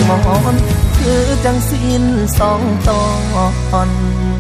มอนคือจังสิ้นสองตอน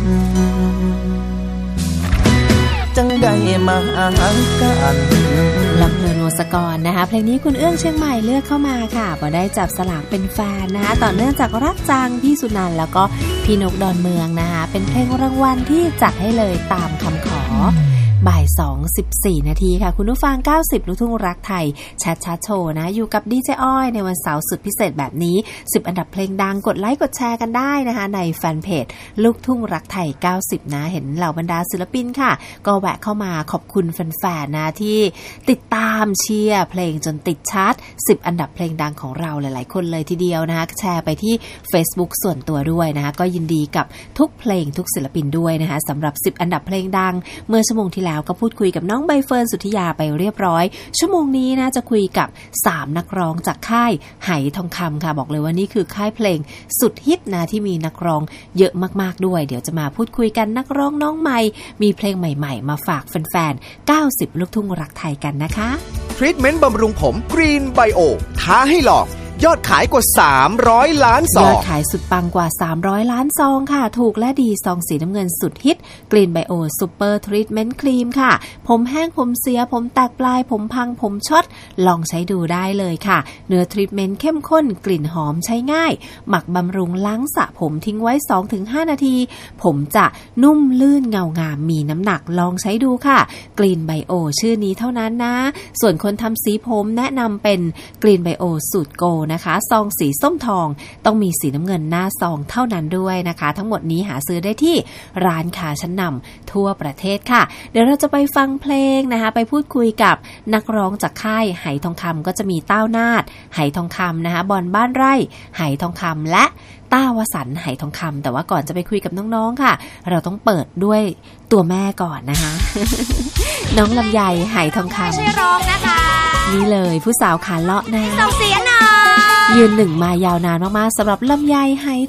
จังได้มาหากันลำเพลินวงศกรนะคะเพลงนี้คุณเอื้องเชียงใหม่เลือกเข้ามาค่ะพอได้จับสลากเป็นแฟนนะคะต่อเนื่องจากรักจังพี่สุนันท์แล้วก็พี่นกดอนเมืองนะคะเป็นเพลงรางวัลที่จัดให้เลยตามคำขอบ่าย 2:14 นาทีค่ะคุณผู้ฟัง90ลูกทุ่งรักไทยแชทโชว์นะอยู่กับดีเจอ้อยในวันเสาร์สุดพิเศษแบบนี้10อันดับเพลงดังกดไลค์กดแชร์กันได้นะคะในแฟนเพจลูกทุ่งรักไทย90นะเห็นเหล่าบรรดาศิลปินค่ะก็แวะเข้ามาขอบคุณแฟนๆนะที่ติดตามเชียร์เพลงจนติดชาร์ต10อันดับเพลงดังของเราหลายๆคนเลยทีเดียวนะคะแชร์ไปที่ Facebook ส่วนตัวด้วยนะคะก็ยินดีกับทุกเพลงทุกศิลปินด้วยนะคะสำหรับ10อันดับเพลงดังเมื่อชั่วโมงที่แล้วก็พูดคุยกับน้องใบเฟิร์นสุทธิยาไปเรียบร้อยชั่วโมงนี้นะจะคุยกับ3นักร้องจากค่ายไหทองคำค่ะบอกเลยว่านี่คือค่ายเพลงสุดฮิตนะที่มีนักร้องเยอะมากๆด้วยเดี๋ยวจะมาพูดคุยกันนักร้องน้องใหม่มีเพลงใหม่ๆมาฝากแฟนๆ90ลูกทุ่งรักไทยกันนะคะทรีทเมนต์บำรุงผมกรีนไบโอท้าให้ลองยอดขายกว่า300ล้านซองยอดขายสุดปังกว่า300ล้านซองค่ะถูกและดีซองสีน้ำเงินสุดฮิตกรีนไบโอซูเปอร์ทรีทเมนต์ครีมค่ะผมแห้งผมเสียผมแตกปลายผมพังผมช็อตลองใช้ดูได้เลยค่ะเนื้อทรีทเมนต์เข้มข้นกลิ่นหอมใช้ง่ายหมักบำรุงล้างสระผมทิ้งไว้ 2-5 นาทีผมจะนุ่มลื่นเงางามมีน้ำหนักลองใช้ดูค่ะกรีนไบโอชื่อนี้เท่านั้นนะส่วนคนทำสีผมแนะนำเป็นกรีนไบโอสูตรโกนะคะซองสีส้มทองต้องมีสีน้ำเงินหน้าซองเท่านั้นด้วยนะคะทั้งหมดนี้หาซื้อได้ที่ร้านค้าชั้นนำทั่วประเทศค่ะเดี๋ยวเราจะไปฟังเพลงนะคะไปพูดคุยกับนักร้องจากค่ายไหทองคำก็จะมีต้าวนาฏไหทองคำนะคะบอลบ้านไร่ไหทองคำและต้าวสันต์ไหทองคำแต่ว่าก่อนจะไปคุยกับน้องๆค่ะเราต้องเปิดด้วยตัวแม่ก่อนนะคะ น้องลำไยไหทองคำไม่ใช่ร้องนะคะนี่เลยผู้สาวขาเลาะนะส่งเสียงหน่อยยืนหนึ่งมายาวนานมากๆสำหรับลำไยไห